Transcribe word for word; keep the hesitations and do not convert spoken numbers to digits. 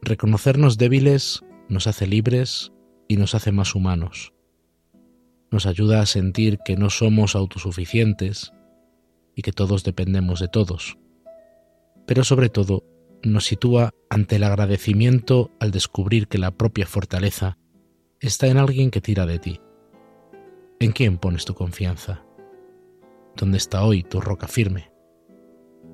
reconocernos débiles nos hace libres y nos hace más humanos. Nos ayuda a sentir que no somos autosuficientes y que todos dependemos de todos. Pero sobre todo, nos sitúa ante el agradecimiento al descubrir que la propia fortaleza está en alguien que tira de ti. ¿En quién pones tu confianza? ¿Dónde está hoy tu roca firme?